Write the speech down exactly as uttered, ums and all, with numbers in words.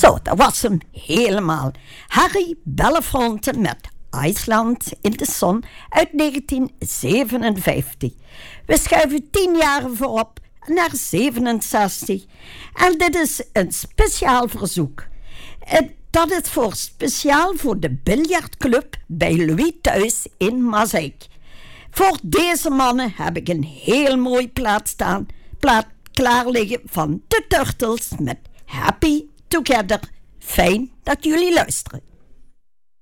Zo, dat was hem helemaal. Harry Belafonte met IJsland in de zon uit negentien zevenenvijftig. We schuiven tien jaren voorop naar zevenenzestig. En dit is een speciaal verzoek. En dat is voor speciaal voor de biljartclub bij Louis thuis in Mazeik. Voor deze mannen heb ik een heel mooi plaat staan, plaat klaar liggen van de Turtles met Happy Together. Fijn dat jullie luisteren.